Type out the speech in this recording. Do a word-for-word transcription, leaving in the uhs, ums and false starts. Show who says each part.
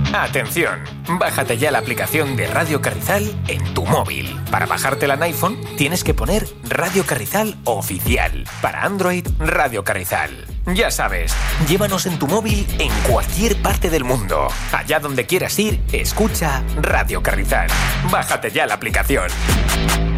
Speaker 1: Atención, bájate ya la aplicación de Radio Carrizal en tu móvil. Para bajártela en iPhone tienes que poner Radio Carrizal Oficial. Para Android, Radio Carrizal. Ya sabes, llévanos en tu móvil en cualquier parte del mundo. Allá donde quieras ir, escucha Radio Carrizal. Bájate ya la aplicación.